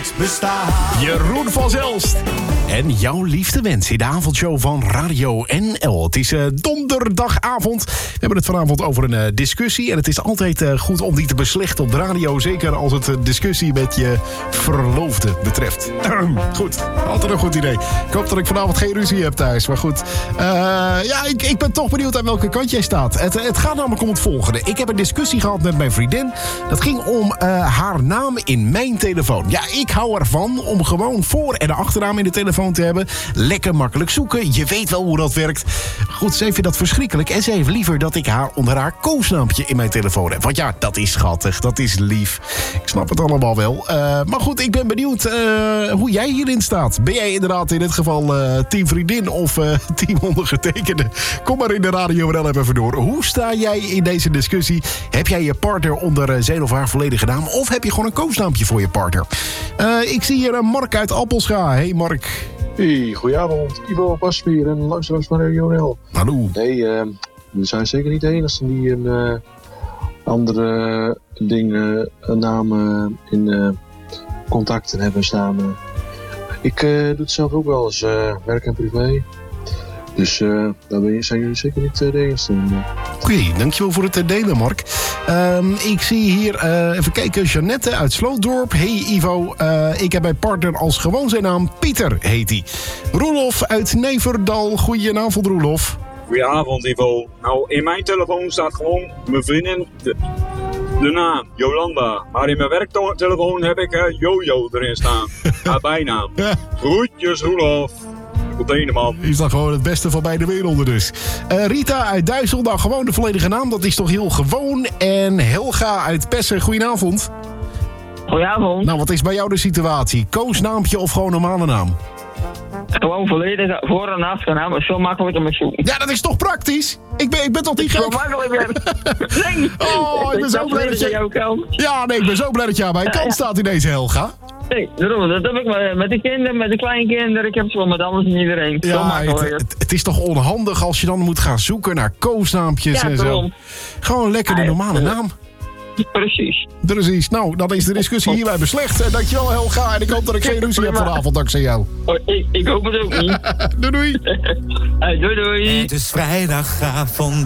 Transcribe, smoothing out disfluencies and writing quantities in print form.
nooit bestaan. Jeroen van Zelst. En jouw liefste wens in de avondshow van Radio NL. Het is donderdagavond. We hebben het vanavond over een discussie. En het is altijd goed om die te beslechten op de radio. Zeker als het discussie met je verloofde betreft. Goed, altijd een goed idee. Ik hoop dat ik vanavond geen ruzie heb thuis. Maar goed, ik ben toch benieuwd aan welke kant jij staat. Het gaat namelijk om het volgende. Ik heb een discussie gehad met mijn vriendin. Dat ging om haar naam in mijn telefoon. Ja, ik hou ervan om gewoon voor- en achternaam in de telefoon te hebben. Lekker makkelijk zoeken. Je weet wel hoe dat werkt. Goed, ze vindt dat verschrikkelijk. En ze heeft liever dat ik haar onder haar koosnaampje in mijn telefoon heb. Want ja, dat is schattig. Dat is lief. Ik snap het allemaal wel. Maar goed, ik ben benieuwd hoe jij hierin staat. Ben jij inderdaad in dit geval team vriendin of team ondergetekende? Kom maar in de radio wel even door. Hoe sta jij in deze discussie? Heb jij je partner onder zijn of haar volledige naam? Of heb je gewoon een koosnaampje voor je partner? Ik zie hier Mark uit Appelscha. Hey Mark. Hey, goedenavond. Ivo Pasvier en luisteraars van Radio NL. Hallo. Nee, we zijn zeker niet de enige die een andere namen in contacten hebben staan. Ik doe het zelf ook wel eens, werk en privé. Dus daar zijn jullie zeker niet de enige. Oké, dankjewel voor het delen, Mark. Ik zie hier, even kijken, Jeannette uit Slootdorp. Hey Ivo, ik heb mijn partner als gewoon zijn naam Pieter, heet hij. Roelof uit Neverdal. Goedenavond, Roelof. Goedenavond, Ivo. Nou, in mijn telefoon staat gewoon mijn vriendin, de naam, Jolanda. Maar in mijn werktelefoon heb ik Jojo erin staan. Haar bijnaam. Groetjes, Roelof. Man. Is dan gewoon het beste van beide werelden dus. Rita uit Duitsel, nou gewoon de volledige naam. Dat is toch heel gewoon. En Helga uit Pessen, goedenavond. Goedenavond. Nou, wat is bij jou de situatie? Koosnaampje of gewoon normale naam? Gewoon volledig voor- en achternaam. Dat is veel makkelijker met zoeken. Ja, dat is toch praktisch? Ik ben toch niet gek? Veel makkelijker. Nee. Oh, ik ben zo blij dat je... Ja, nee, ik ben zo blij dat je aan mijn kant staat in deze Helga. Nee, daarom, dat heb ik met de kinderen, met de kleinkinderen. Ik heb het wel met alles en iedereen. Ja, het is toch onhandig als je dan moet gaan zoeken naar koosnaampjes en zo. Gewoon lekker de normale naam. Precies. Nou, dan is de discussie hierbij beslecht. Dankjewel Helga. En ik hoop dat ik geen ruzie heb vanavond dankzij jou. Ik hoop het ook niet. Doei. Doei. Het is vrijdagavond